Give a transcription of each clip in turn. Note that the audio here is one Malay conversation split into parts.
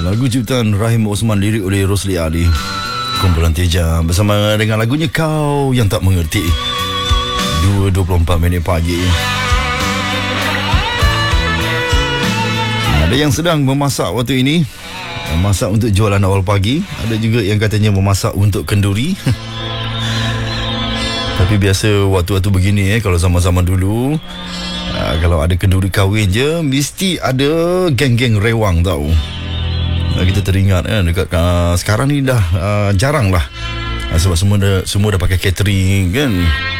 Lagu ciptaan Rahim Osman, lirik oleh Rosli Ali. Kumpulan Teja bersama dengan lagunya Kau Yang Tak Mengerti. 2.24 minit pagi. Ada yang sedang memasak waktu ini, memasak untuk jualan awal pagi. Ada juga yang katanya memasak untuk kenduri. Tapi biasa waktu-waktu begini kalau zaman-zaman dulu, kalau ada kenduri kahwin je, mesti ada geng-geng rewang tau. Kita teringat dekat sekarang ni dah jarang lah, sebab semua dah pakai catering kan.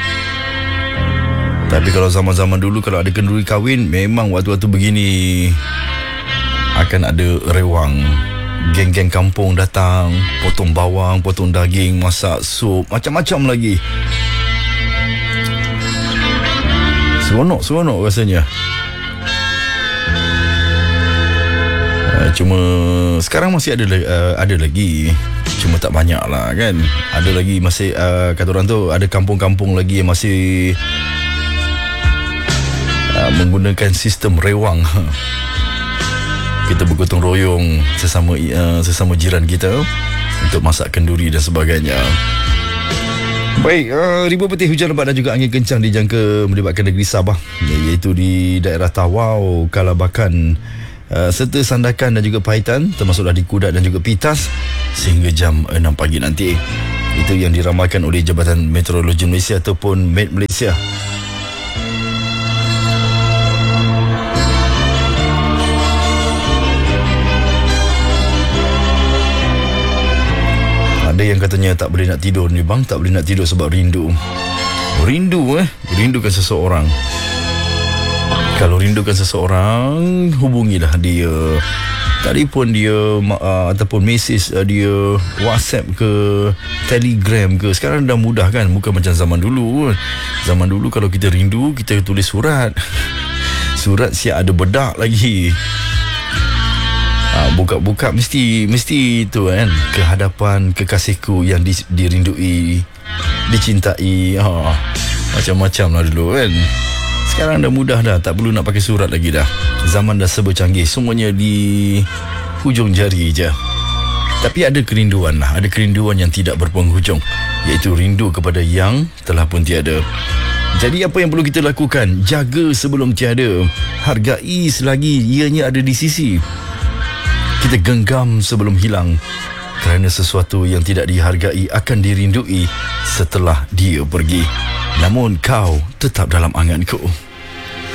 Tapi kalau zaman-zaman dulu, kalau ada kenduri kahwin, memang waktu-waktu begini akan ada rewang. Geng-geng kampung datang, potong bawang, potong daging, masak sup, macam-macam lagi. Seronok rasanya. Cuma sekarang masih ada lagi, cuma tak banyak lah kan. Ada lagi masih kata orang tu, ada kampung-kampung lagi yang masih menggunakan sistem rewang. Kita bergotong royong sesama jiran kita untuk masak kenduri dan sebagainya. Baik, ribuan petir hujan lebat dan juga angin kencang dijangka melibatkan negeri Sabah, iaitu di daerah Tawau, Kalabakan, serta Sandakan dan juga Paitan, termasuklah di Kudat dan juga Pitas sehingga jam 6 pagi nanti. Itu yang diramalkan oleh Jabatan Meteorologi Malaysia ataupun Met Malaysia. Ada yang katanya tak boleh nak tidur ni bang, tak boleh nak tidur sebab rindu. Rindukan seseorang. Kalau rindukan seseorang, hubungilah dia, telefon dia, ataupun mesej dia, WhatsApp ke, Telegram ke. Sekarang dah mudah kan, bukan macam zaman dulu. Zaman dulu kalau kita rindu, kita tulis surat. Surat siap ada bedak lagi. Buka-buka mesti itu kan, kehadapan kekasihku yang dirindui, dicintai. Macam-macam lah dulu kan. Sekarang dah mudah dah, tak perlu nak pakai surat lagi dah. Zaman dah serba canggih, semuanya di hujung jari je. Tapi ada kerinduan lah, ada kerinduan yang tidak berpenghujung, iaitu rindu kepada yang telah pun tiada. Jadi apa yang perlu kita lakukan? Jaga sebelum tiada, hargai selagi ianya ada di sisi. Kita genggam sebelum hilang, kerana sesuatu yang tidak dihargai akan dirindui setelah dia pergi. Namun kau tetap dalam anganku.